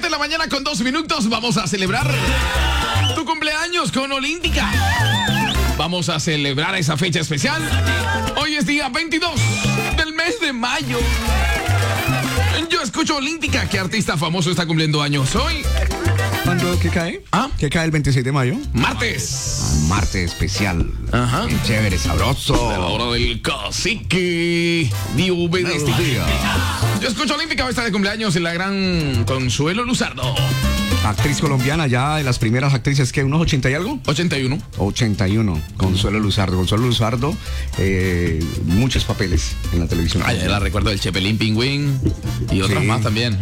de la mañana con 2 minutos. Vamos a celebrar tu cumpleaños con Olímpica. Vamos a celebrar esa fecha especial. Hoy es día 22 del mes de mayo. Yo escucho Olímpica. ¿Qué artista famoso está cumpliendo años hoy? ¿Cuándo? ¿Qué cae? ¿Qué cae el 26 de mayo? Martes. Martes especial. Ajá. Bien chévere, sabroso. De la hora del cacique. Dios bendiga. Yo escucho Olímpica. Hoy está de cumpleaños la gran Consuelo Luzardo. Actriz colombiana, ya de las primeras actrices, ¿qué? ¿Unos 80 y algo? 81. 81. Consuelo Luzardo. Consuelo Luzardo, muchos papeles en la televisión. Ay, la recuerdo del Chepelín Pingüín y otras más también.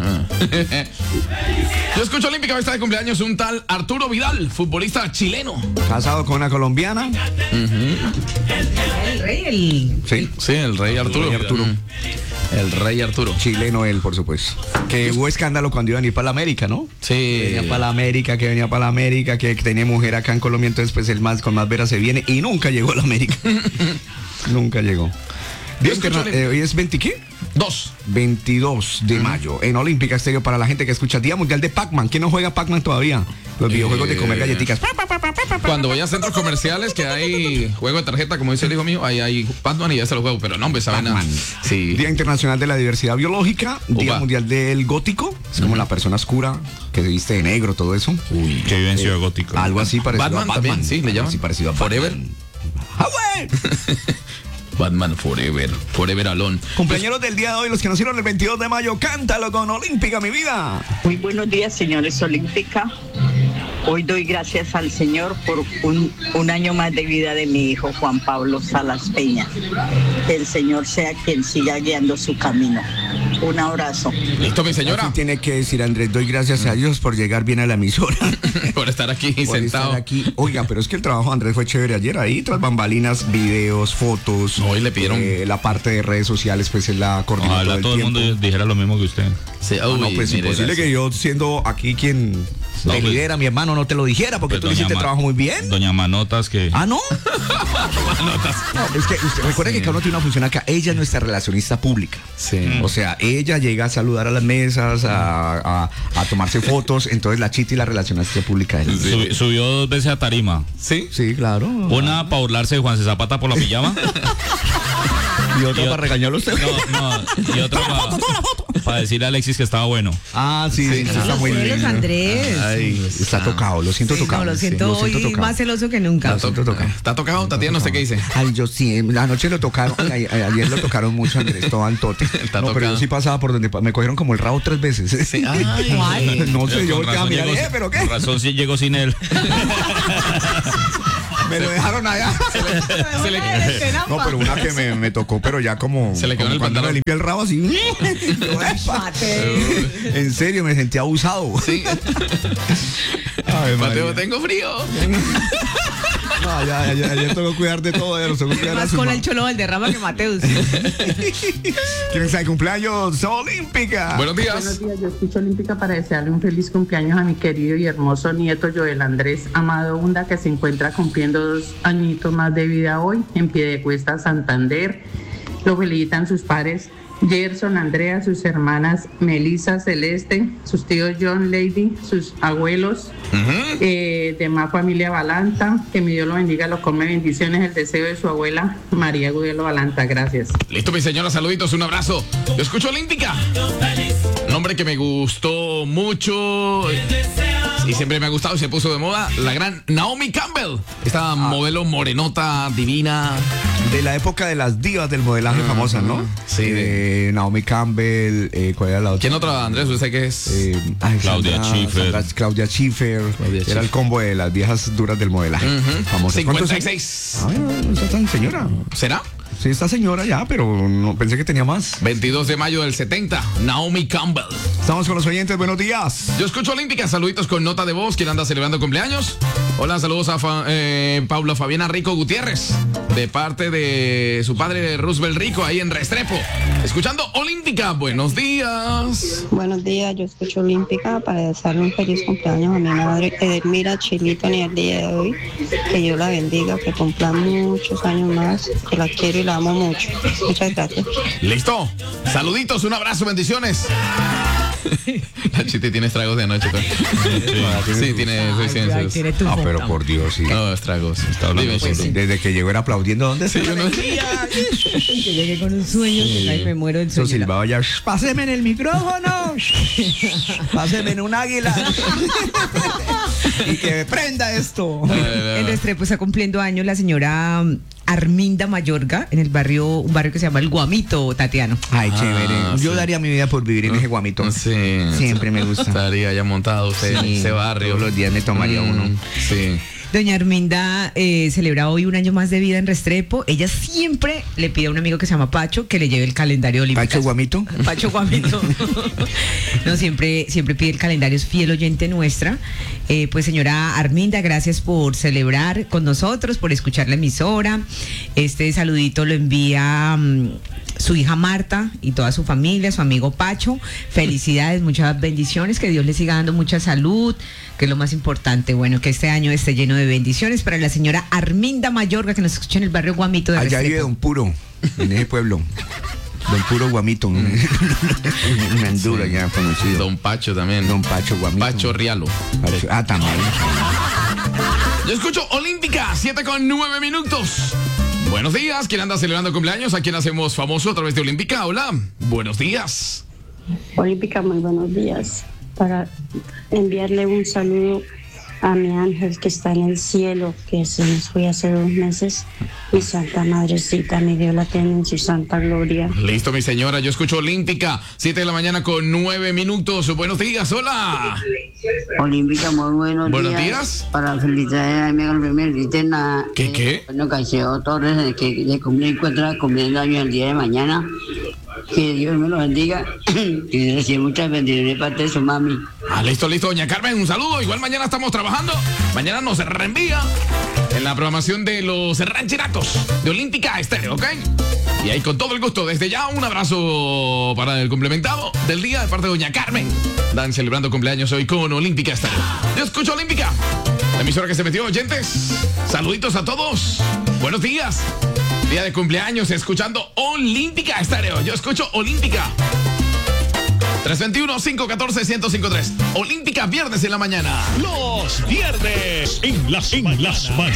Yo escucho Olímpica. Hoy está de cumpleaños un tal Arturo Vidal, futbolista chileno. Casado con una colombiana. El rey, Sí, el rey Arturo. El rey Arturo. Chileno él, por supuesto. Que hubo escándalo cuando iban a ir para la América, ¿no? Sí. Venía para la América, que tenía mujer acá en Colombia, entonces pues él más con más veras se viene y nunca llegó a la América. Nunca llegó. Hoy es 20 ¿qué? 22 de mayo en Olímpica Estéreo para la gente que escucha. Día Mundial de Pac-Man. ¿Quién no juega Pac-Man todavía? Los videojuegos de comer galletitas. Cuando voy a centros comerciales que hay juego de tarjeta, como dice el hijo mío, ahí hay Pac-Man y ya se lo juego, pero no, hombre, saben nada. Sí. Día Internacional de la Diversidad Biológica. Día Mundial del Gótico. Es como la persona oscura que se viste de negro, todo eso. Uy, que vive en Ciudad Gótico. Algo así parecido Batman a Batman. también, sí, le llaman. Así parecido a Forever. Batman Forever. Forever Alone. Compañeros del día de hoy, los que nacieron el 22 de mayo, cántalo con Olímpica, mi vida. Muy buenos días, señores Olímpica. Hoy doy gracias al Señor por un año más de vida de mi hijo Juan Pablo Salas Peña. Que el Señor sea quien siga guiando su camino. Un abrazo. Listo, mi señora. Así tiene que decir Andrés, doy gracias a Dios por llegar bien a la emisora. Por estar aquí sentado. Estar aquí. Oiga, pero es que el trabajo de Andrés fue chévere ayer ahí, tras bambalinas, videos, fotos. Hoy le pidieron la parte de redes sociales, pues él la coordinó. Ojalá todo el mundo dijera lo mismo que usted. Sí, no, pues imposible que yo, siendo aquí quien te lidera, mi hermano, no te lo dijera, porque tú hiciste el trabajo muy bien. Doña Manotas que... ¿Ah, no? Manotas. No, es que usted recuerde que cada uno tiene una función acá. Ella es nuestra relacionista pública. Sí. O sea, ella llega a saludar a las mesas, a tomarse fotos. Entonces la chita y la relacionista pública es. Sí. Subió 2 veces a tarima. Sí. Sí, claro. Una para burlarse de Juan C. Zapata por la pijama. Y otra para regañarlo usted. No. Y otra para decirle a Alexis que estaba bueno. Ah, sí, está muy bien. Andrés. Ay, está tocado, lo siento tocado. No, lo siento hoy tocado. más celoso que nunca. Está tocado, Tatiana, no sé qué dice. Ay, yo sí, anoche lo tocaron, ayer lo tocaron mucho, Andrés, todo al tote. No, pero yo sí pasaba por donde me cogieron como el rabo 3 veces. Sí. Ay. No sé, yo volteaba a mirar, pero ¿qué? Con razón sí llegó sin él. Me lo dejaron allá. No, pero una que me tocó, pero ya como... Se le quedó en el pantalón. Me limpié el rabo así. En serio, me sentí abusado. Sí. Ay, Mateo, tengo frío. No, ya tengo que cuidar de todo. Más con el Cholo Valderrama que Mateus. ¿Quién está de cumpleaños? Olímpica. Buenos días. Buenos días, yo escucho Olímpica para desearle un feliz cumpleaños a mi querido y hermoso nieto Joel Andrés Amado Hunda, que se encuentra cumpliendo 2 añitos más de vida hoy en Piedecuesta, Santander. Lo felicitan sus padres Gerson, Andrea, sus hermanas Melissa, Celeste, sus tíos John, Lady, sus abuelos, demás familia Balanta. Que mi Dios lo bendiga, lo come bendiciones. El deseo de su abuela María Gudelo Balanta. Gracias. Listo, mi señora, saluditos, un abrazo. Yo escucho Olímpica. Nombre que me gustó mucho y siempre me ha gustado y se puso de moda, la gran Naomi Campbell. Esta modelo morenota, divina. De la época de las divas del modelaje famosas, ¿no? Sí. Naomi Campbell, ¿cuál era la otra? ¿Quién otra, Andrés? ¿Usted qué es? Claudia Schiffer. Claudia Schiffer. Era el combo de las viejas duras del modelaje. Famosas. 56. No está tan señora. ¿Será? Sí, esta señora ya, pero no pensé que tenía más. 22 de mayo del 70, Naomi Campbell. Estamos con los oyentes, buenos días. Yo escucho Olímpica, saluditos con nota de voz. ¿Quién anda celebrando cumpleaños? Hola, saludos a Paula Fabiana Rico Gutiérrez, de parte de su padre Roosevelt Rico, ahí en Restrepo. Escuchando Olímpica, buenos días. Buenos días, yo escucho Olímpica para desearle un feliz cumpleaños a mi madre Edelmira Chilito en el día de hoy. Que Dios la bendiga, que cumpla muchos años más, que la quiero y la amo mucho. Muchas gracias. Listo. Saluditos, un abrazo, bendiciones. La Chiti tiene estragos de anoche. Sí, tiene deficiencias. Pero por Dios, sí. No, estragos. Está hablando desde que llegó era aplaudiendo. ¿Dónde está? Yo llegué con un sueño y me muero del sueño. Silbaba ya. Páseme en el micrófono. Páseme en un águila. Y que prenda esto. En Restrepo está cumpliendo años la señora Arminda Mayorga, en un barrio que se llama El Guamito, Tatiano. Ay, chévere. Yo daría mi vida por vivir en ese Guamito. Sí. Siempre me gusta. Estaría ya montado usted en ese barrio. Todos los días me tomaría uno. Sí. Doña Arminda celebra hoy un año más de vida en Restrepo. Ella siempre le pide a un amigo que se llama Pacho que le lleve el calendario olímpico. ¿Pacho Guamito? Pacho Guamito. No, siempre pide el calendario, es fiel oyente nuestra. Pues señora Arminda, gracias por celebrar con nosotros, por escuchar la emisora. Este saludito lo envía su hija Marta y toda su familia, su amigo Pacho. Felicidades, muchas bendiciones, que Dios le siga dando mucha salud, que es lo más importante. Bueno, que este año esté lleno de bendiciones para la señora Arminda Mayorga, que nos escucha en el barrio Guamito de Restrepo. Allá vive Don Puro, en ese pueblo. Don Puro Guamito. Un Honduras ya conocido. Don Pacho también. Don Pacho Guamito. Pacho Rialo. También. Yo escucho Olímpica, 7:09. Buenos días, ¿quién anda celebrando cumpleaños? ¿A quién hacemos famoso a través de Olímpica? Hola, buenos días. Olímpica, muy buenos días. Para enviarle un saludo a mi ángel que está en el cielo, que se nos fue hace 2 meses. Mi Santa Madrecita, mi Dios la tiene en su santa gloria. Listo, mi señora, yo escucho Olímpica, 7:09. Buenos días, hola. Olímpica, muy buenos días. Para felicitar a mi amigo ¿Qué? Bueno, Caicedo Torres, que le encuentra cumpliendo años el día de mañana. Que Dios me lo bendiga y recibe muchas bendiciones de parte de su mami. Listo, doña Carmen, un saludo. Igual mañana estamos trabajando. Mañana nos reenvía en la programación de los rancheracos de Olímpica Estéreo, ¿ok? Y ahí con todo el gusto, desde ya un abrazo para el complementado del día de parte de doña Carmen. Dan celebrando cumpleaños hoy con Olímpica Estéreo. Yo escucho Olímpica, la emisora que se metió, oyentes. Saluditos a todos. Buenos días. Día de cumpleaños, escuchando Olímpica Estéreo. Yo escucho Olímpica. 321-514-1053. Olímpica, viernes en la mañana. Los viernes en las mañanas.